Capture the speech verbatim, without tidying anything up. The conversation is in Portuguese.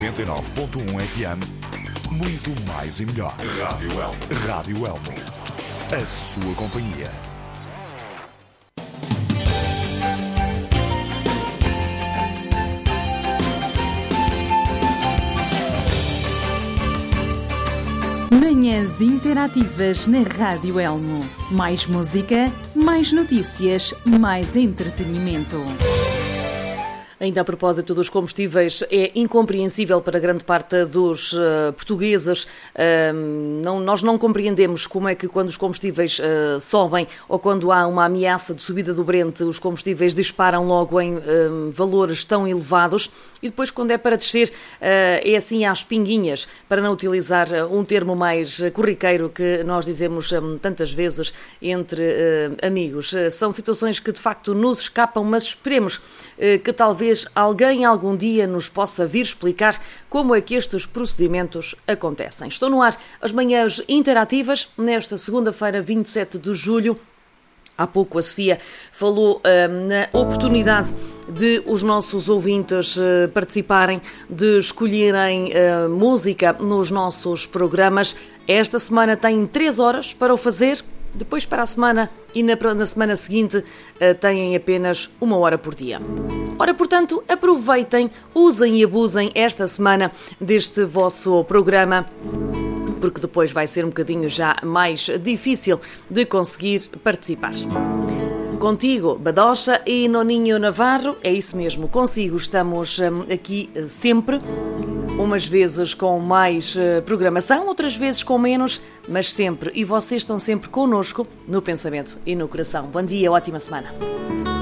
noventa e nove ponto um F M, muito mais e melhor. Rádio Elmo. Rádio Elmo. A sua companhia. Manhãs interativas na Rádio Elmo. Mais música, mais notícias, mais entretenimento. Ainda a propósito dos combustíveis, é incompreensível para grande parte dos uh, portugueses. Uh, não, nós não compreendemos como é que quando os combustíveis uh, sobem ou quando há uma ameaça de subida do Brent, os combustíveis disparam logo em uh, valores tão elevados e depois quando é para descer uh, é assim às pinguinhas, para não utilizar uh, um termo mais corriqueiro que nós dizemos um, tantas vezes entre uh, amigos. Uh, são situações que de facto nos escapam, mas esperemos uh, que talvez alguém algum dia nos possa vir explicar como é que estes procedimentos acontecem. Estou no ar as manhãs interativas, nesta segunda-feira, vinte e sete de julho. Há pouco a Sofia falou uh, na oportunidade de os nossos ouvintes uh, participarem, de escolherem uh, música nos nossos programas. Esta semana têm três horas para o fazer. Depois, para a semana e na, na semana seguinte, uh, têm apenas uma hora por dia. Ora, portanto, aproveitem, usem e abusem esta semana deste vosso programa, porque depois vai ser um bocadinho já mais difícil de conseguir participar. Contigo, Badocha e Noninho Navarro, é isso mesmo, consigo, estamos um, aqui uh, sempre. Umas vezes com mais uh, programação, outras vezes com menos, mas sempre. E vocês estão sempre connosco no pensamento e no coração. Bom dia, ótima semana.